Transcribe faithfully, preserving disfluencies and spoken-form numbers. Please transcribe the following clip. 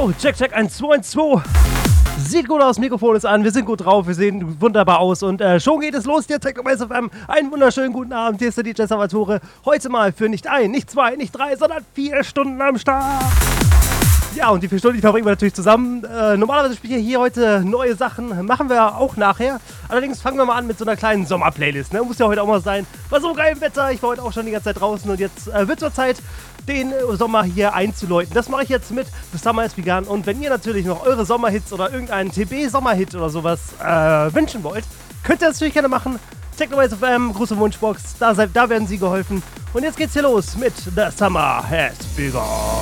Jo, check, check, eins, zwei, eins, zwei. Sieht gut aus, Mikrofon ist an, wir sind gut drauf, wir sehen wunderbar aus und äh, schon geht es los, hier Techno F M. Einen wunderschönen guten Abend, hier ist der D J Salvatore. Heute mal für nicht ein, nicht zwei, nicht drei, sondern vier Stunden am Start. Ja, und die vier Stunden, die verbringen wir natürlich zusammen. Äh, normalerweise spiele ich hier heute neue Sachen, machen wir auch nachher. Allerdings fangen wir mal an mit so einer kleinen Sommerplaylist, ne? Muss ja heute auch mal sein. War so geil im Wetter, ich war heute auch schon die ganze Zeit draußen und jetzt äh, wird es Zeit, den Sommer hier einzuläuten. Das mache ich jetzt mit The Summer Has Begun. Und wenn ihr natürlich noch eure Sommerhits oder irgendeinen T B-Sommerhit oder sowas äh, wünschen wollt, könnt ihr das natürlich gerne machen. Techno F M, große Wunschbox, da, da werden sie geholfen. Und jetzt geht's hier los mit The Summer Has Begun.